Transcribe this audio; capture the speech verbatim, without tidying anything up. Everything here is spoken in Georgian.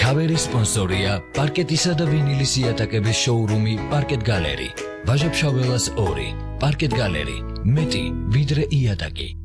მთავარი სპონსორია პარკეტისა და ვინილის იატაკების შოურუმი პარკეტ გალერი. ვაჟა-ფშაველას ორი. პარკეტ გალერი. მეტი ვიდრე იატაკი.